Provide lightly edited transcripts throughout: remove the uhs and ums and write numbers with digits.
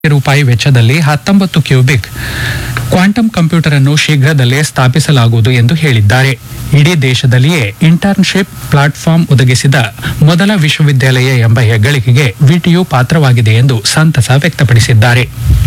ರೂಪಾಯಿ ವೆಚ್ಚದಲ್ಲಿ 19 cubic quantum computer ಅನ್ನು ಶೀಘ್ರದಲ್ಲೇ ಸ್ಥಾಪಿಸಲಾಗುವುದು ಎಂದು ಹೇಳಿದ್ದಾರೆ. ಇಡೀ ದೇಶದಲ್ಲಿಯೇ ಇಂಟರ್ನ್ಶಿಪ್ ಪ್ಲಾಟ್ಫಾರ್ಮ್ ಒದಗಿಸಿದ ಮೊದಲ ವಿಶ್ವವಿದ್ಯಾಲಯ ಎಂಬ ಹೆಗ್ಗಳಿಕೆಗೆ ವಿಟಿಯು ಪಾತ್ರವಾಗಿದೆ ಎಂದು ಸಂತಸ ವ್ಯಕ್ತಪಡಿಸಿದ್ದಾರೆ.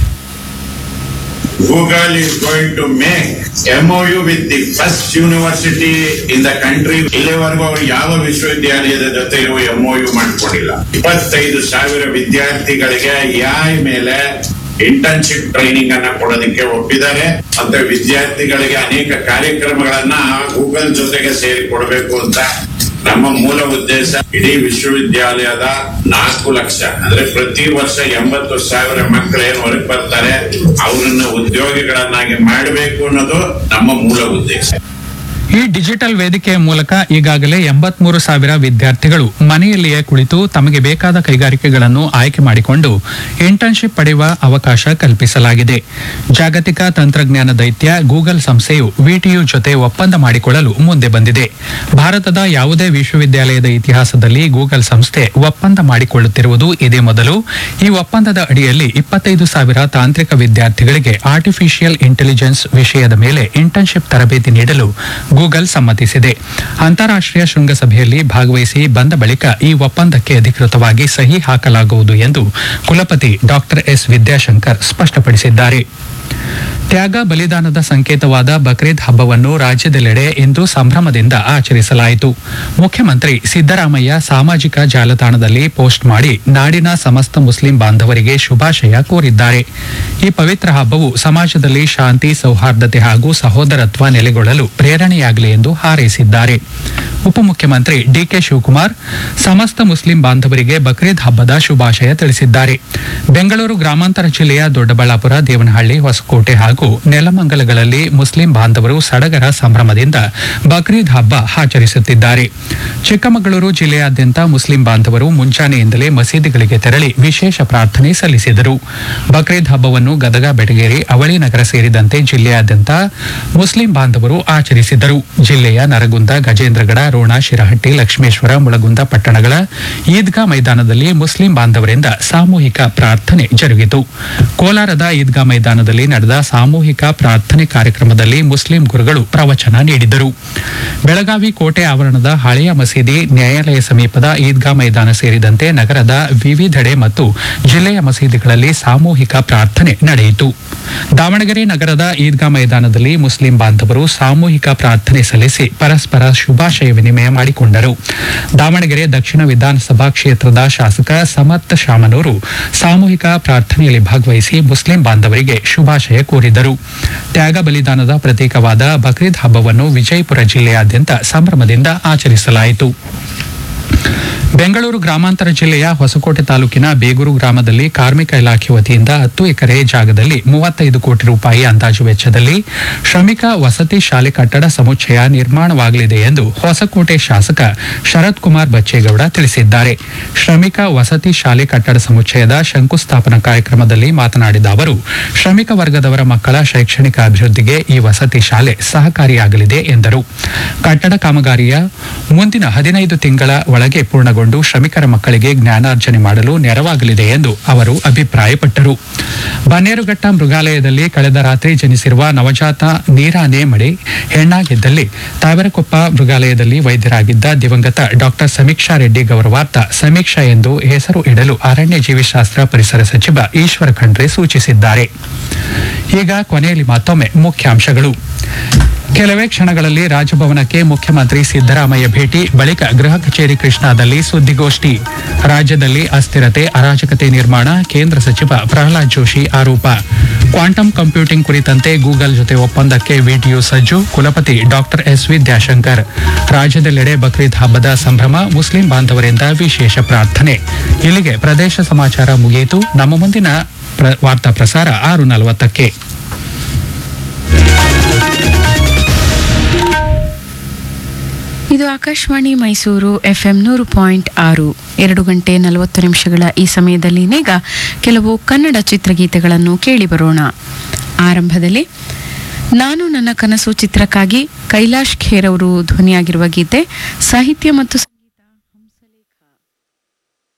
Google is going to make MOU with the first university in the country. ಇಲ್ಲಿವರೆಗೂ ಅವರು ಯಾವ ವಿಶ್ವವಿದ್ಯಾಲಯದ ಜೊತೆ MOU ಮಾಡಿಕೊಂಡಿಲ್ಲ. 25,000 ವಿದ್ಯಾರ್ಥಿಗಳಿಗೆ AI ಮೇಲೆ ಇಂಟರ್ನ್ಶಿಪ್ ಟ್ರೈನಿಂಗ್ ಅನ್ನ ಕೊಡೋದಕ್ಕೆ ಒಪ್ಪಿದ್ದಾರೆ. ಮತ್ತೆ ವಿದ್ಯಾರ್ಥಿಗಳಿಗೆ ಅನೇಕ ಕಾರ್ಯಕ್ರಮಗಳನ್ನ ಗೂಗಲ್ ಜೊತೆಗೆ ಸೇರಿ ಕೊಡಬೇಕು ಅಂತ ನಮ್ಮ ಮೂಲ ಉದ್ದೇಶ. ಇಡೀ ವಿಶ್ವವಿದ್ಯಾಲಯದ 4 ಲಕ್ಷ ಅಂದ್ರೆ ಪ್ರತಿ ವರ್ಷ 80,000 ಮಕ್ಕಳು ಏನು ಹೊರಗೆ ಬರ್ತಾರೆ ಅವರನ್ನ ಉದ್ಯೋಗಿಗಳನ್ನಾಗಿ ಮಾಡಬೇಕು ಅನ್ನೋದು ನಮ್ಮ ಮೂಲ ಉದ್ದೇಶ. ಈ ಡಿಜಿಟಲ್ ವೇದಿಕೆಯ ಮೂಲಕ ಈಗಾಗಲೇ 83,000 ವಿದ್ಯಾರ್ಥಿಗಳು ಮನೆಯಲ್ಲಿಯೇ ಕುಳಿತು ತಮಗೆ ಬೇಕಾದ ಕೈಗಾರಿಕೆಗಳನ್ನು ಆಯ್ಕೆ ಮಾಡಿಕೊಂಡು ಇಂಟರ್ನ್ಶಿಪ್ ಪಡೆಯುವ ಅವಕಾಶ ಕಲ್ಪಿಸಲಾಗಿದೆ. ಜಾಗತಿಕ ತಂತ್ರಜ್ಞಾನ ದೈತ್ಯ ಗೂಗಲ್ ಸಂಸ್ಥೆಯು ವಿಟಿಯು ಜೊತೆ ಒಪ್ಪಂದ ಮಾಡಿಕೊಳ್ಳಲು ಮುಂದೆ ಬಂದಿದೆ. ಭಾರತದ ಯಾವುದೇ ವಿಶ್ವವಿದ್ಯಾಲಯದ ಇತಿಹಾಸದಲ್ಲಿ ಗೂಗಲ್ ಸಂಸ್ಥೆ ಒಪ್ಪಂದ ಮಾಡಿಕೊಳ್ಳುತ್ತಿರುವುದು ಇದೇ ಮೊದಲು. ಈ ಒಪ್ಪಂದದ ಅಡಿಯಲ್ಲಿ 25,000 ತಾಂತ್ರಿಕ ವಿದ್ಯಾರ್ಥಿಗಳಿಗೆ ಆರ್ಟಿಫಿಷಿಯಲ್ ಇಂಟೆಲಿಜೆನ್ಸ್ ವಿಷಯದ ಮೇಲೆ ಇಂಟರ್ನ್ಶಿಪ್ ತರಬೇತಿ ನೀಡಲು ಗೂಗಲ್ ಸಮ್ಮತಿಸಿದೆ. ಅಂತಾರಾಷ್ಟ್ರೀಯ ಶೃಂಗಸಭೆಯಲ್ಲಿ ಭಾಗವಹಿಸಿ ಬಂದ ಬಳಿಕ ಈ ಒಪ್ಪಂದಕ್ಕೆ ಅಧಿಕೃತವಾಗಿ ಸಹಿ ಹಾಕಲಾಗುವುದು ಎಂದು ಕುಲಪತಿ ಡಾಕ್ಟರ್ ಎಸ್ ವಿದ್ಯಾಶಂಕರ್ ಸ್ಪಷ್ಟಪಡಿಸಿದ್ದಾರೆ. ತ್ಯಾಗ ಬಲಿದಾನದ ಸಂಕೇತವಾದ ಬಕ್ರೀದ್ ಹಬ್ಬವನ್ನು ರಾಜ್ಯದೆಲ್ಲೆಡೆ ಇಂದು ಸಂಭ್ರಮದಿಂದ ಆಚರಿಸಲಾಯಿತು. ಮುಖ್ಯಮಂತ್ರಿ ಸಿದ್ದರಾಮಯ್ಯ ಸಾಮಾಜಿಕ ಜಾಲತಾಣದಲ್ಲಿ ಪೋಸ್ಟ್ ಮಾಡಿ ನಾಡಿನ ಸಮಸ್ತ ಮುಸ್ಲಿಂ ಬಾಂಧವರಿಗೆ ಶುಭಾಶಯ ಕೋರಿದ್ದಾರೆ. ಈ ಪವಿತ್ರ ಹಬ್ಬವು ಸಮಾಜದಲ್ಲಿ ಶಾಂತಿ, ಸೌಹಾರ್ದತೆ ಹಾಗೂ ಸಹೋದರತ್ವ ನೆಲೆಗೊಳ್ಳಲು ಪ್ರೇರಣೆಯಾಗಲಿ ಎಂದು ಹಾರೈಸಿದ್ದಾರೆ. ಉಪಮುಖ್ಯಮಂತ್ರಿ ಡಿಕೆ ಶಿವಕುಮಾರ್ ಸಮಸ್ತ ಮುಸ್ಲಿಂ ಬಾಂಧವರಿಗೆ ಬಕ್ರೀದ್ ಹಬ್ಬದ ಶುಭಾಶಯ ತಿಳಿಸಿದ್ದಾರೆ. ಬೆಂಗಳೂರು ಗ್ರಾಮಾಂತರ ಜಿಲ್ಲೆಯ ದೊಡ್ಡಬಳ್ಳಾಪುರ, ದೇವನಹಳ್ಳಿ, ಹೊಸಕೋಟೆ ಹಾಗೂ ನೆಲಮಂಗಲಗಳಲ್ಲಿ ಮುಸ್ಲಿಂ ಬಾಂಧವರು ಸಡಗರ ಸಂಭ್ರಮದಿಂದ ಬಕ್ರೀದ್ ಹಬ್ಬ ಆಚರಿಸುತ್ತಿದ್ದಾರೆ. ಚಿಕ್ಕಮಗಳೂರು ಜಿಲ್ಲೆಯಾದ್ಯಂತ ಮುಸ್ಲಿಂ ಬಾಂಧವರು ಮುಂಜಾನೆಯಿಂದಲೇ ಮಸೀದಿಗಳಿಗೆ ತೆರಳಿ ವಿಶೇಷ ಪ್ರಾರ್ಥನೆ ಸಲ್ಲಿಸಿದರು. ಬಕ್ರೀದ್ ಹಬ್ಬವನ್ನು ಗದಗ, ಬೆಟಗೇರಿ, ಅವಳಿ ನಗರ ಸೇರಿದಂತೆ ಜಿಲ್ಲೆಯಾದ್ಯಂತ ಮುಸ್ಲಿಂ ಬಾಂಧವರು ಆಚರಿಸಿದರು. ಜಿಲ್ಲೆಯ ನರಗುಂದ, ಗಜೇಂದ್ರಗಡ, ರೋಣ, ಶಿರಹಟ್ಟಿ, ಲಕ್ಷ್ಮೇಶ್ವರ, ಮುಳಗುಂದ ಪಟ್ಟಣಗಳ ಈದ್ಗಾ ಮೈದಾನದಲ್ಲಿ ಮುಸ್ಲಿಂ ಬಾಂಧವರಿಂದ ಸಾಮೂಹಿಕ ಪ್ರಾರ್ಥನೆ ಜರುಗಿತು. ಕೋಲಾರದ ಈದ್ಗಾ ಮೈದಾನದಲ್ಲಿ ನಡೆದ ಸಾಮೂಹಿಕ ಪ್ರಾರ್ಥನೆ ಕಾರ್ಯಕ್ರಮದಲ್ಲಿ ಮುಸ್ಲಿಂ ಗುರುಗಳು ಪ್ರವಚನ ನೀಡಿದರು. ಬೆಳಗಾವಿ ಕೋಟೆ ಆವರಣದ ಹಳೆಯ ಮಸೀದಿ, ನ್ಯಾಯಾಲಯ ಸಮೀಪದ ಈದ್ಗಾ ಮೈದಾನ ಸೇರಿದಂತೆ ನಗರದ ವಿವಿಧೆಡೆ ಮತ್ತು ಜಿಲ್ಲೆಯ ಮಸೀದಿಗಳಲ್ಲಿ ಸಾಮೂಹಿಕ ಪ್ರಾರ್ಥನೆ ನಡೆಯಿತು. ದಾವಣಗೆರೆ ನಗರದ ಈದ್ಗಾ ಮೈದಾನದಲ್ಲಿ ಮುಸ್ಲಿಂ ಬಾಂಧವರು ಸಾಮೂಹಿಕ ಪ್ರಾರ್ಥನೆ ಸಲ್ಲಿಸಿ ಪರಸ್ಪರ ಶುಭಾಶಯ ವಿನಿಮಯ ಮಾಡಿಕೊಂಡರು. ದಾವಣಗೆರೆ ದಕ್ಷಿಣ ವಿಧಾನಸಭಾ ಕ್ಷೇತ್ರದ ಶಾಸಕ ಸಮರ್ಥ ಶಾಮನೂರು ಸಾಮೂಹಿಕ ಪ್ರಾರ್ಥನೆಯಲ್ಲಿ ಭಾಗವಹಿಸಿ ಮುಸ್ಲಿಂ ಬಾಂಧವರಿಗೆ ಶುಭಾಶಯ ಕೋರಿದರು. ತ್ಯಾಗ ಬಲಿದಾನದ ಪ್ರತೀಕವಾದ ಬಕ್ರೀದ್ ಹಬ್ಬವನ್ನು ವಿಜಯಪುರ ಜಿಲ್ಲೆಯಾದ್ಯಂತ ಸಂಭ್ರಮದಿಂದ ಆಚರಿಸಲಾಯಿತು. ಬೆಂಗಳೂರು ಗ್ರಾಮಾಂತರ ಜಿಲ್ಲೆಯ ಹೊಸಕೋಟೆ ತಾಲೂಕಿನ ಬೇಗೂರು ಗ್ರಾಮದಲ್ಲಿ ಕಾರ್ಮಿಕ ಇಲಾಖೆ ವತಿಯಿಂದ 10 ಎಕರೆ ಜಾಗದಲ್ಲಿ 35 ಕೋಟಿ ರೂಪಾಯಿ ಅಂದಾಜು ವೆಚ್ಚದಲ್ಲಿ ಶ್ರಮಿಕ ವಸತಿ ಶಾಲೆ ಕಟ್ಟಡ ಸಮುಚ್ಚಯ ನಿರ್ಮಾಣವಾಗಲಿದೆ ಎಂದು ಹೊಸಕೋಟೆ ಶಾಸಕ ಶರತ್ ಕುಮಾರ್ ಬಚ್ಚೇಗೌಡ ತಿಳಿಸಿದ್ದಾರೆ. ಶ್ರಮಿಕ ವಸತಿ ಶಾಲೆ ಕಟ್ಟಡ ಸಮುಚ್ಚಯದ ಶಂಕುಸ್ಥಾಪನಾ ಕಾರ್ಯಕ್ರಮದಲ್ಲಿ ಮಾತನಾಡಿದ ಅವರು, ಶ್ರಮಿಕ ವರ್ಗದವರ ಮಕ್ಕಳ ಶೈಕ್ಷಣಿಕ ಅಭಿವೃದ್ಧಿಗೆ ಈ ವಸತಿ ಶಾಲೆ ಸಹಕಾರಿಯಾಗಲಿದೆ ಎಂದರು. ಕಟ್ಟಡ ಕಾಮಗಾರಿಯ ಮುಂದಿನ 15 ತಿಂಗಳ ಒಳಗೆ ಪೂರ್ಣಗೊಂಡು ಶ್ರಮಿಕರ ಮಕ್ಕಳಿಗೆ ಜ್ಞಾನಾರ್ಜನೆ ಮಾಡಲು ನೆರವಾಗಲಿದೆ ಎಂದು ಅವರು ಅಭಿಪ್ರಾಯಪಟ್ಟರು. ಬನ್ನೇರುಘಟ್ಟ ಮೃಗಾಲಯದಲ್ಲಿ ಕಳೆದ ರಾತ್ರಿ ಜನಿಸಿರುವ ನವಜಾತ ನೀರಾನೆ ಮಡಿ ಹೆಣ್ಣಾಗಿದ್ದಲ್ಲಿ ತಾವರೆಕೊಪ್ಪ ಮೃಗಾಲಯದಲ್ಲಿ ವೈದ್ಯರಾಗಿದ್ದ ದಿವಂಗತ ಡಾಕ್ಟರ್ ಸಮೀಕ್ಷಾ ರೆಡ್ಡಿ ಗೌರವಾರ್ಥ ಸಮೀಕ್ಷಾ ಎಂದು ಹೆಸರು ಇಡಲು ಅರಣ್ಯ ಜೀವಿಶಾಸ್ತ್ರ ಪರಿಸರ ಸಚಿವ ಈಶ್ವರ ಖಂಡ್ರೆ ಸೂಚಿಸಿದ್ದಾರೆ. ಈಗ ಕೊನೆಯಲ್ಲಿ ಮತ್ತೊಮ್ಮೆ ಮುಖ್ಯಾಂಶಗಳು. ಕೆಲವೇ ಕ್ಷಣಗಳಲ್ಲಿ ರಾಜಭವನಕ್ಕೆ ಮುಖ್ಯಮಂತ್ರಿ ಸಿದ್ದರಾಮಯ್ಯ ಭೇಟಿ, ಬಳಿಕ ಗೃಹ ಕಚೇರಿ ಕೃಷ್ಣಾದಲ್ಲಿ ಸುದ್ದಿಗೋಷ್ಠಿ. ರಾಜ್ಯದಲ್ಲಿ ಅಸ್ಥಿರತೆ, ಅರಾಜಕತೆ ನಿರ್ಮಾಣ, ಕೇಂದ್ರ ಸಚಿವ ಪ್ರಹ್ಲಾದ್ ಜೋಶಿ ಆರೋಪ. ಕ್ವಾಂಟಮ್ ಕಂಪ್ಯೂಟಿಂಗ್ ಕುರಿತಂತೆ ಗೂಗಲ್ ಜೊತೆ ಒಪ್ಪಂದಕ್ಕೆ ವಿಟಿಯು ಸಜ್ಜು, ಕುಲಪತಿ ಡಾಕ್ಟರ್ ಎಸ್ ವಿದ್ಯಾಶಂಕರ್. ರಾಜ್ಯದೆಲ್ಲೆಡೆ ಬಕ್ರೀದ್ ಹಬ್ಬದ ಸಂಭ್ರಮ, ಮುಸ್ಲಿಂ ಬಾಂಧವರಿಂದ ವಿಶೇಷ ಪ್ರಾರ್ಥನೆ. ಇಲ್ಲಿಗೆ ಪ್ರದೇಶ ಸಮಾಚಾರ ಮುಗಿಯಿತು. ನಮ್ಮ ಮುಂದಿನ ವಾರ್ತಾ ಪ್ರಸಾರ 6:40ಕ್ಕೆ. ಇದು ಆಕಾಶವಾಣಿ ಮೈಸೂರು FM 100.6. 2:40 ಈ ಸಮಯದಲ್ಲಿನೀಗ ಕೆಲವು ಕನ್ನಡ ಚಿತ್ರಗೀತೆಗಳನ್ನು ಕೇಳಿ ಬರೋಣ. ಆರಂಭದಲ್ಲಿ ನಾನು ನನ್ನ ಕನಸು ಚಿತ್ರಕ್ಕಾಗಿ ಕೈಲಾಶ್ ಖೇರ್ ಅವರು ಧ್ವನಿಯಾಗಿರುವ ಗೀತೆ, ಸಾಹಿತ್ಯ ಮತ್ತು